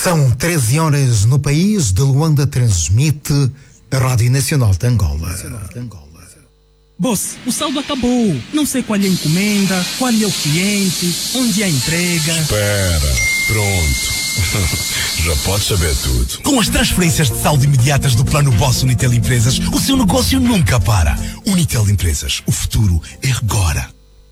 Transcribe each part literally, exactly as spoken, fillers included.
São treze horas no país. De Luanda transmite a Rádio Nacional de Angola. Boss, o saldo acabou. Não sei qual é a encomenda, qual é o cliente, onde é a entrega. Espera, pronto. Já podes saber tudo. Com as transferências de saldo imediatas do Plano Boss Unitel Empresas, o seu negócio nunca para. Unitel Empresas, o futuro é agora.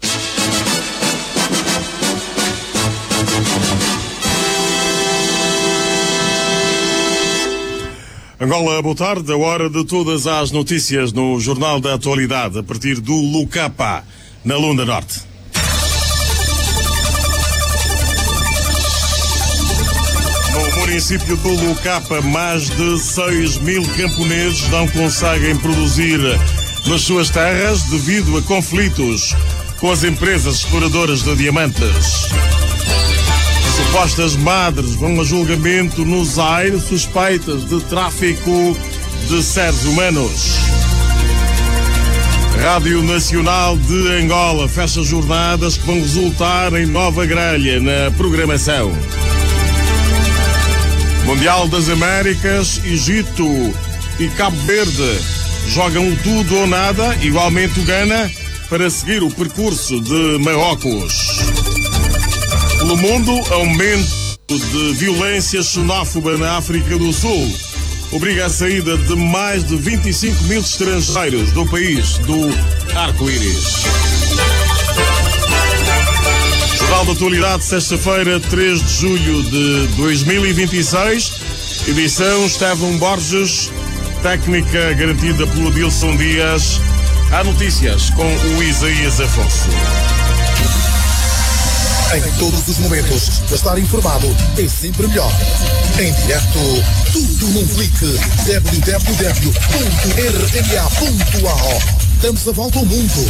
Angola, boa tarde. A hora de todas as notícias no Jornal da Atualidade, a partir do Lucapa, na Lunda Norte. No município do Lucapa, mais de seis mil camponeses não conseguem produzir nas suas terras devido a conflitos com as empresas exploradoras de diamantes. Supostas madres vão a julgamento no Zaire, suspeitas de tráfico de seres humanos. Rádio Nacional de Angola fecha jornadas que vão resultar em nova grelha na programação. Mundial das Américas, Egito e Cabo Verde jogam tudo ou nada, igualmente o Ghana, para seguir o percurso de Marrocos. Pelo mundo, aumento de violência xenófoba na África do Sul obriga a saída de mais de vinte e cinco mil estrangeiros do país do arco-íris. Jornal da Atualidade, sexta-feira, três de julho de dois mil e vinte e seis, edição Estevão Borges, técnica garantida pelo Dilson Dias. Há notícias com o Isaías Afonso. Em todos os momentos, estar informado é sempre melhor. Em direto, tudo num clique. w w w ponto r m a ponto a o. Damos a volta ao mundo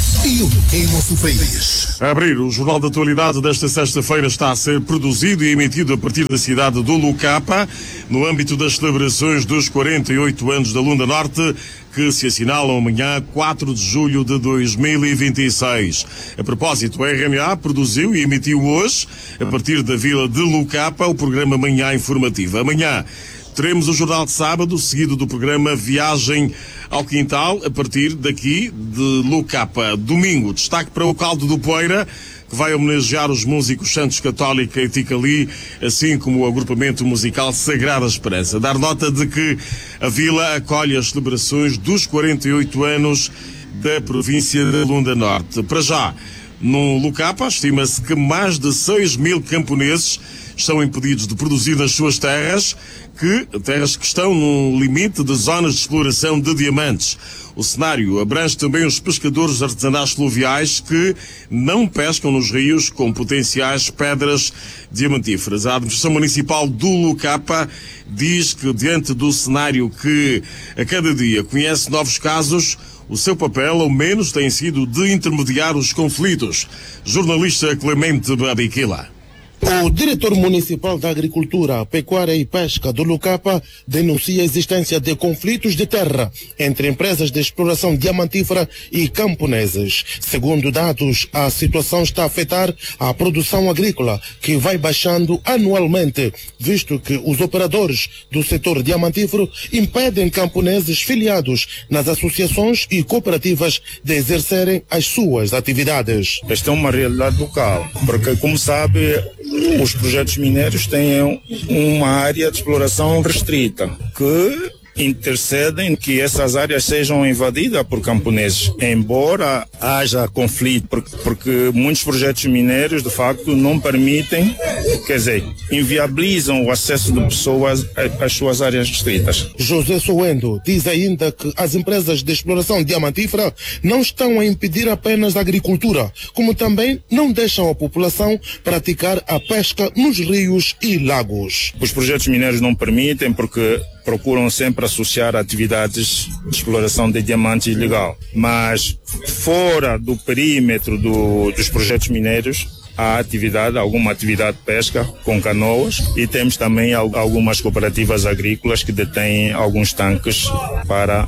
e o nosso país. A abrir, o Jornal da Atualidade desta sexta-feira está a ser produzido e emitido a partir da cidade do Lucapa, no âmbito das celebrações dos quarenta e oito anos da Lunda Norte, que se assinalam amanhã, quatro de julho de dois mil e vinte e seis. A propósito, a R M A produziu e emitiu hoje, a partir da vila de Lucapa, o programa Manhã Informativa. Amanhã teremos o Jornal de Sábado, seguido do programa Viagem ao Quintal, a partir daqui de Lucapa. Domingo, destaque para o Caldo do Poeira, que vai homenagear os músicos Santos Católica e Ticali, assim como o agrupamento musical Sagrada Esperança. Dar nota de que a vila acolhe as celebrações dos quarenta e oito anos da província de Lunda Norte. Para já, no Lucapa, estima-se que mais de seis mil camponeses estão impedidos de produzir nas suas terras, que, terras que estão no limite de zonas de exploração de diamantes. O cenário abrange também os pescadores artesanais fluviais que não pescam nos rios com potenciais pedras diamantíferas. A administração municipal do Lucapa diz que, diante do cenário que a cada dia conhece novos casos, o seu papel, ao menos, tem sido de intermediar os conflitos. Jornalista Clemente Babiquila. O diretor municipal da Agricultura, Pecuária e Pesca do Lucapa denuncia a existência de conflitos de terra entre empresas de exploração diamantífera e camponeses. Segundo dados, a situação está a afetar a produção agrícola, que vai baixando anualmente, visto que os operadores do setor diamantífero impedem camponeses filiados nas associações e cooperativas de exercerem as suas atividades. Esta é uma realidade local, porque, como sabe, os projetos mineiros têm uma área de exploração restrita que intercedem que essas áreas sejam invadidas por camponeses, embora haja conflito, porque, porque muitos projetos mineiros de facto não permitem, quer dizer, inviabilizam o acesso de pessoas às suas áreas restritas. José Soendo diz ainda que as empresas de exploração diamantífera não estão a impedir apenas a agricultura, como também não deixam a população praticar a pesca nos rios e lagos. Os projetos mineiros não permitem porque procuram sempre associar atividades de exploração de diamante ilegal. Mas fora do perímetro do, dos projetos mineiros, há atividade, alguma atividade de pesca com canoas e temos também algumas cooperativas agrícolas que detêm alguns tanques para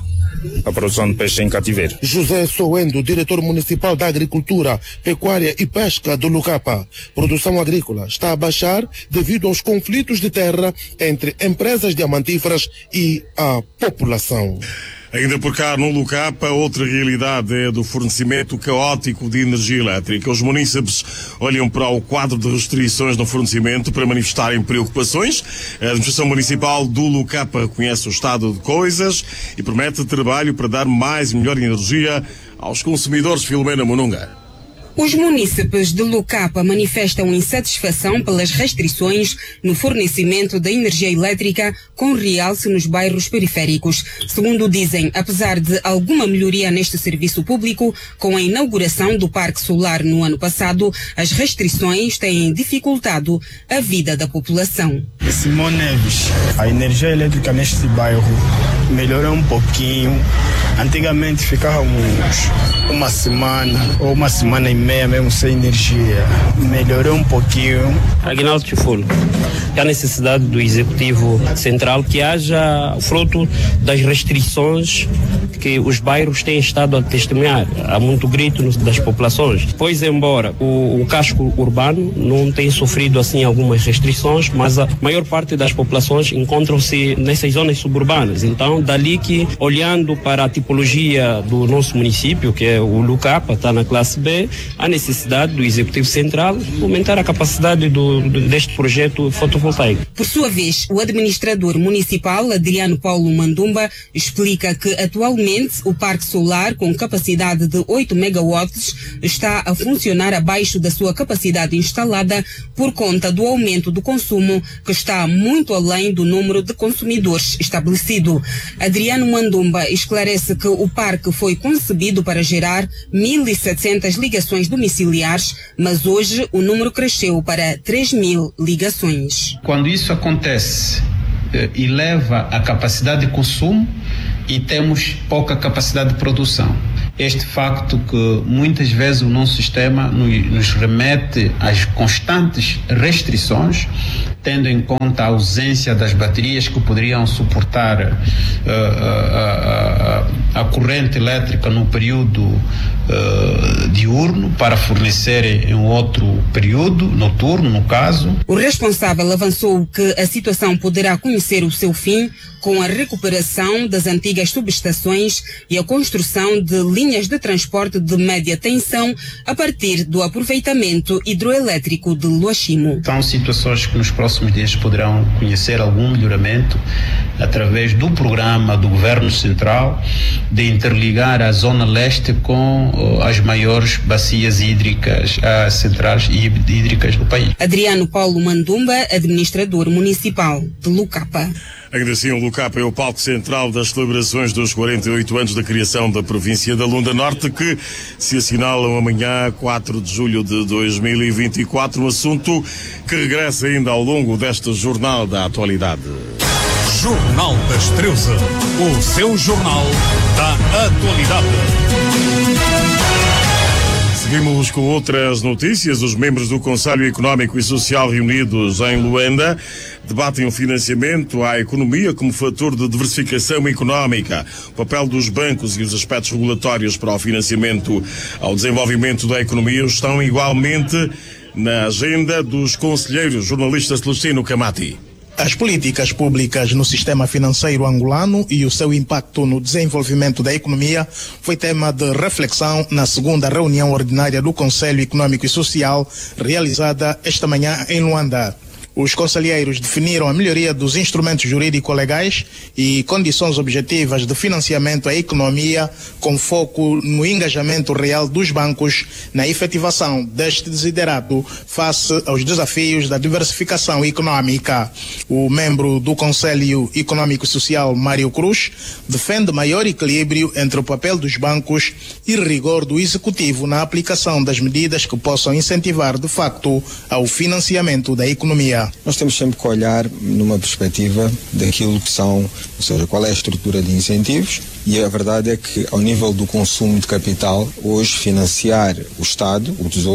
a produção de peixe em cativeiro. José Soendo, diretor municipal da Agricultura, Pecuária e Pesca do Lucapa. Produção agrícola está a baixar devido aos conflitos de terra entre empresas diamantíferas e a população. Ainda por cá, no Lucapa, outra realidade é do fornecimento caótico de energia elétrica. Os munícipes olham para o quadro de restrições no fornecimento para manifestarem preocupações. A administração municipal do Lucapa reconhece o estado de coisas e promete trabalho para dar mais e melhor energia aos consumidores. Filomena Monunga. Os munícipes de Lucapa manifestam insatisfação pelas restrições no fornecimento da energia elétrica, com realce nos bairros periféricos. Segundo dizem, apesar de alguma melhoria neste serviço público, com a inauguração do Parque Solar no ano passado, as restrições têm dificultado a vida da população. Simão Neves, a energia elétrica neste bairro melhorou um pouquinho. Antigamente ficávamos uma semana ou uma semana e meia mesmo sem energia. Melhorou um pouquinho. Aguinaldo Tifulo, há necessidade do Executivo Central que haja fruto das restrições que os bairros têm estado a testemunhar. Há muito grito das populações. Pois, embora o, o casco urbano não tenha sofrido assim algumas restrições, mas a maior parte das populações encontram-se nessas zonas suburbanas. Então, dali que, olhando para a tipologia do nosso município, que é o Lucapa, está na classe B, há necessidade do Executivo Central aumentar a capacidade do, do, deste projeto fotovoltaico. Por sua vez, o administrador municipal, Adriano Paulo Mandumba, explica que atualmente o parque solar, com capacidade de oito megawatts, está a funcionar abaixo da sua capacidade instalada por conta do aumento do consumo, que está muito além do número de consumidores estabelecido. Adriano Mandumba esclarece que o parque foi concebido para gerar mil e setecentas ligações domiciliares, mas hoje o número cresceu para três mil ligações. Quando isso acontece, eleva a capacidade de consumo e temos pouca capacidade de produção. Este facto que muitas vezes o nosso sistema nos remete às constantes restrições, tendo em conta a ausência das baterias que poderiam suportar uh, a, a, a corrente elétrica no período uh, diurno para fornecer em um outro período, noturno no caso. O responsável avançou que a situação poderá conhecer o seu fim com a recuperação das antigas subestações e a construção de linhas de transporte de média tensão a partir do aproveitamento hidroelétrico de Luachimo. São situações que nos próximos dias poderão conhecer algum melhoramento através do programa do Governo Central de interligar a Zona Leste com uh, as maiores bacias hídricas, as centrais hídricas do país. Adriano Paulo Mandumba, administrador municipal de Lucapa. Ainda assim, o Lucapa é o palco central das celebrações dos quarenta e oito anos da criação da província da Lunda Norte, que se assinalam amanhã, quatro de julho de dois mil e vinte e quatro, um assunto que regressa ainda ao longo deste Jornal da Atualidade. Jornal da Estreusa, o seu jornal da atualidade. Seguimos com outras notícias. Os membros do Conselho Económico e Social reunidos em Luanda debatem o financiamento à economia como fator de diversificação económica, o papel dos bancos e os aspectos regulatórios para o financiamento ao desenvolvimento da economia estão igualmente na agenda dos conselheiros. Jornalista Celestino Camati. As políticas públicas no sistema financeiro angolano e o seu impacto no desenvolvimento da economia foi tema de reflexão na segunda reunião ordinária do Conselho Económico e Social, realizada esta manhã em Luanda. Os conselheiros definiram a melhoria dos instrumentos jurídico-legais e condições objetivas de financiamento à economia, com foco no engajamento real dos bancos na efetivação deste desiderato face aos desafios da diversificação econômica. O membro do Conselho Econômico e Social, Mário Cruz, defende maior equilíbrio entre o papel dos bancos e rigor do executivo na aplicação das medidas que possam incentivar, de facto, ao financiamento da economia. Nós temos sempre que olhar numa perspectiva daquilo que são, ou seja, qual é a estrutura de incentivos, e a verdade é que ao nível do consumo de capital, hoje financiar o Estado, o Tesouro,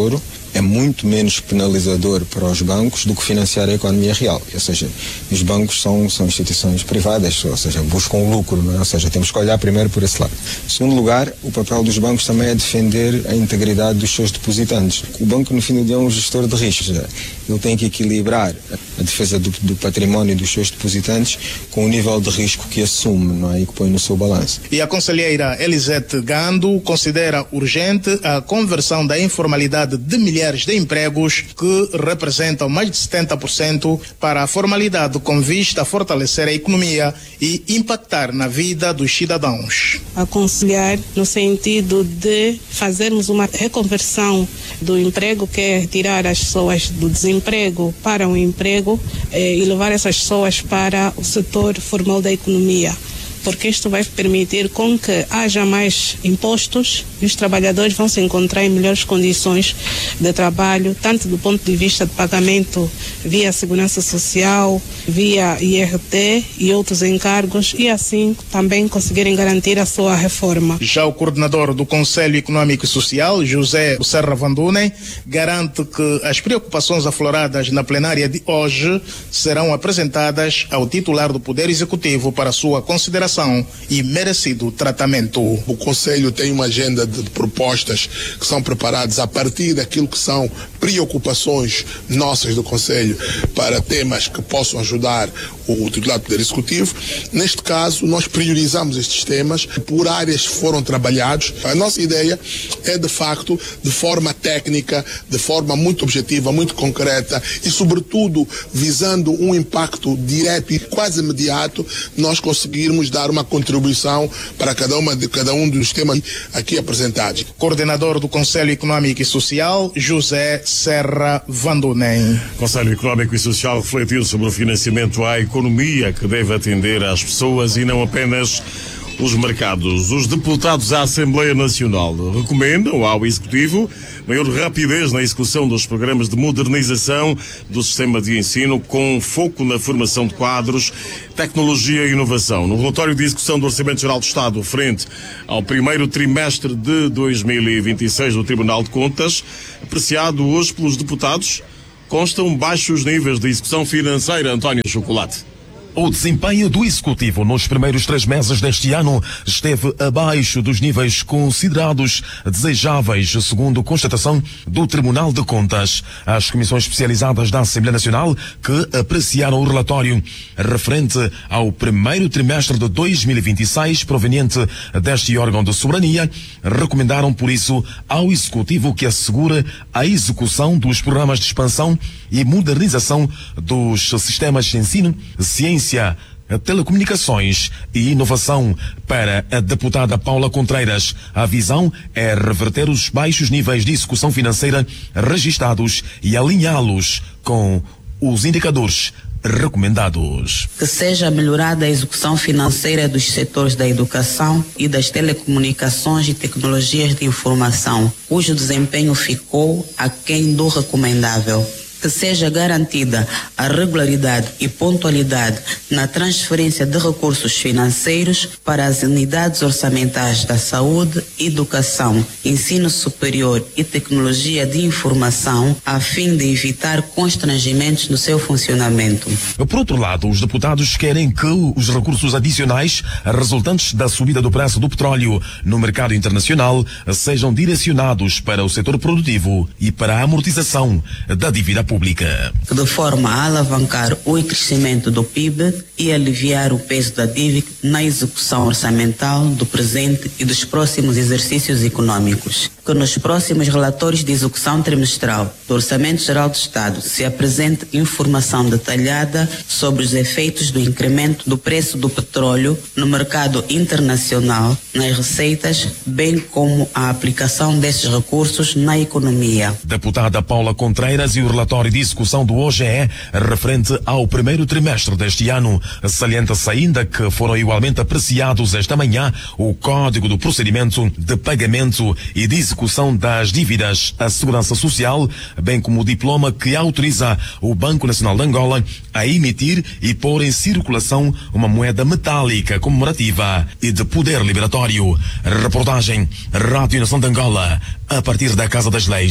é muito menos penalizador para os bancos do que financiar a economia real. Ou seja, os bancos são, são instituições privadas, ou seja, buscam lucro, não é? Ou seja, temos que olhar primeiro por esse lado. Em segundo lugar, o papel dos bancos também é defender a integridade dos seus depositantes. O banco, no fim do dia, é um gestor de riscos. Ele tem que equilibrar a defesa do, do património dos seus depositantes com o nível de risco que assume, não é? E que põe no seu balanço. E a conselheira Elisete Gando considera urgente a conversão da informalidade de milhares de empregos, que representam mais de setenta por cento, para a formalidade, com vista a fortalecer a economia e impactar na vida dos cidadãos. Aconselhar no sentido de fazermos uma reconversão do emprego, que é tirar as pessoas do desemprego para o emprego eh, e levar essas pessoas para o setor formal da economia, porque isto vai permitir com que haja mais impostos e os trabalhadores vão se encontrar em melhores condições de trabalho, tanto do ponto de vista de pagamento via Segurança Social, via I R T e outros encargos, e assim também conseguirem garantir a sua reforma. Já o coordenador do Conselho Econômico e Social, José Serra Vandunen, garante que as preocupações afloradas na plenária de hoje serão apresentadas ao titular do Poder Executivo para sua consideração e merecido tratamento. O Conselho tem uma agenda de propostas que são preparadas a partir daquilo que são preocupações nossas do Conselho para temas que possam ajudar o titular do Poder Executivo. Neste caso, nós priorizamos estes temas por áreas que foram trabalhados. A nossa ideia é, de facto, de forma técnica, de forma muito objetiva, muito concreta e, sobretudo, visando um impacto direto e quase imediato, nós conseguirmos dar uma contribuição para cada, uma de, cada um dos temas aqui apresentados. Coordenador do Conselho Econômico e Social, José Serra Vandunen. O Conselho Econômico e Social refletiu sobre o financiamento à economia que deve atender às pessoas e não apenas os mercados. Os deputados à Assembleia Nacional recomendam ao Executivo maior rapidez na execução dos programas de modernização do sistema de ensino, com foco na formação de quadros, tecnologia e inovação. No relatório de execução do Orçamento Geral do Estado, frente ao primeiro trimestre de dois mil e vinte e seis do Tribunal de Contas, apreciado hoje pelos deputados, constam baixos níveis de execução financeira. António Chocolate. O desempenho do Executivo nos primeiros três meses deste ano esteve abaixo dos níveis considerados desejáveis, segundo constatação do Tribunal de Contas. As comissões especializadas da Assembleia Nacional, que apreciaram o relatório referente ao primeiro trimestre de dois mil e vinte e seis, proveniente deste órgão de soberania, recomendaram, por isso, ao Executivo que assegure a execução dos programas de expansão e modernização dos sistemas de ensino, ciência, telecomunicações e inovação. Para a deputada Paula Contreiras, a visão é reverter os baixos níveis de execução financeira registados e alinhá-los com os indicadores recomendados. Que seja melhorada a execução financeira dos setores da educação e das telecomunicações e tecnologias de informação, cujo desempenho ficou aquém do recomendável. Que seja garantida a regularidade e pontualidade na transferência de recursos financeiros para as unidades orçamentais da saúde, educação, ensino superior e tecnologia de informação, a fim de evitar constrangimentos no seu funcionamento. Por outro lado, os deputados querem que os recursos adicionais resultantes da subida do preço do petróleo no mercado internacional sejam direcionados para o setor produtivo e para a amortização da dívida pública. De forma a alavancar o crescimento do P I B e aliviar o peso da dívida na execução orçamental do presente e dos próximos exercícios econômicos. Que nos próximos relatórios de execução trimestral do Orçamento Geral do Estado se apresente informação detalhada sobre os efeitos do incremento do preço do petróleo no mercado internacional, nas receitas, bem como a aplicação desses recursos na economia. Deputada Paula Contreiras e o relatório de execução do O G E referente ao primeiro trimestre deste ano salienta-se ainda que foram igualmente apreciados esta manhã o Código do Procedimento de Pagamento e de Execução das Dívidas à Segurança Social, bem como o diploma que autoriza o Banco Nacional de Angola a emitir e pôr em circulação uma moeda metálica comemorativa e de poder liberatório. Reportagem Rádio Nação de Angola, a partir da Casa das Leis,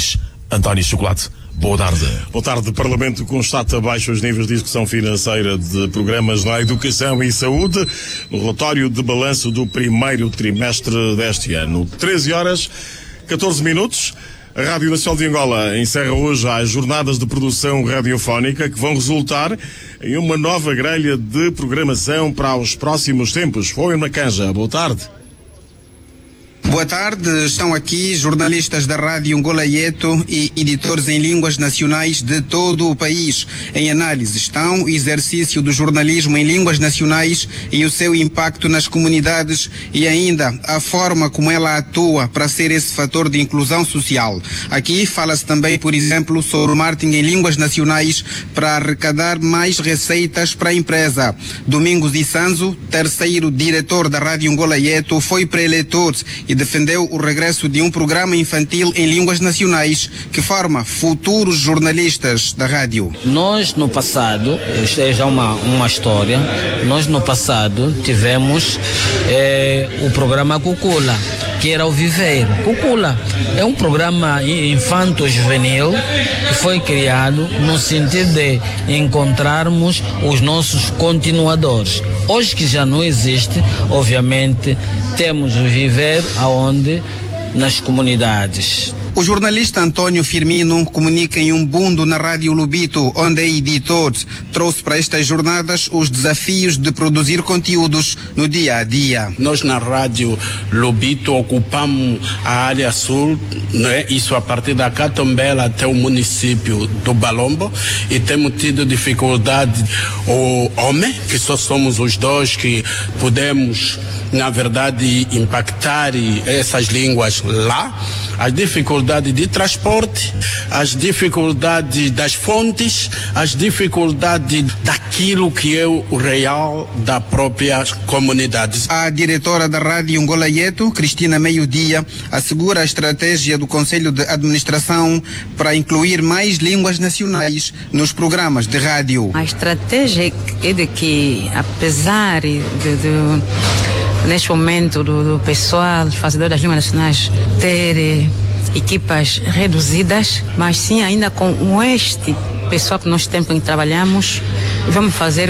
António Chocolate. Boa tarde. Boa tarde. O Parlamento constata baixos níveis de execução financeira de programas na educação e saúde no relatório de balanço do primeiro trimestre deste ano. treze horas, catorze minutos. A Rádio Nacional de Angola encerra hoje as jornadas de produção radiofónica que vão resultar em uma nova grelha de programação para os próximos tempos. Foi uma canja. Boa tarde. Boa tarde, estão aqui jornalistas da Rádio Angola Yeto e editores em línguas nacionais de todo o país. Em análise estão o exercício do jornalismo em línguas nacionais e o seu impacto nas comunidades e ainda a forma como ela atua para ser esse fator de inclusão social. Aqui fala-se também, por exemplo, sobre o marketing em línguas nacionais para arrecadar mais receitas para a empresa. Domingos Issanzo, terceiro diretor da Rádio Angola Yeto, foi pré-eleitor e defendeu o regresso de um programa infantil em línguas nacionais que forma futuros jornalistas da rádio. Nós no passado, isto é já uma, uma história, nós no passado tivemos eh, o programa Cucula, que era o Viveiro. Cucula é um programa infanto-juvenil que foi criado no sentido de encontrarmos os nossos continuadores. Hoje que já não existe, obviamente, temos o Viveiro aonde nas comunidades. O jornalista Antônio Firmino comunica em um bundo na Rádio Lubito, onde é editor. Trouxe para estas jornadas os desafios de produzir conteúdos no dia a dia. Nós na Rádio Lubito ocupamos a área sul, né? Isso a partir da Catombela até o município do Balombo, e temos tido dificuldade, o homem, que só somos os dois que podemos, na verdade, impactar essas línguas lá, as dificuldades de transporte, as dificuldades das fontes, as dificuldades daquilo que é o real da própria comunidade. A diretora da Rádio Angola Yeto, Cristina Meio-Dia, assegura a estratégia do Conselho de Administração para incluir mais línguas nacionais nos programas de rádio. A estratégia é de que, apesar de, de neste momento do, do pessoal fazedor das línguas nacionais ter eh, equipas reduzidas, mas sim ainda com este pessoal que nós temos em que trabalhamos, vamos fazer